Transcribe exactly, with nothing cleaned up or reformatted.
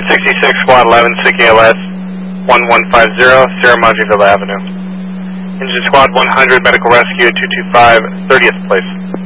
sixty-six, Squad eleven, S I C A L S, one one five zero, Sierra Madreville Avenue. Engine Squad one hundred, Medical Rescue, two two five, thirtieth place.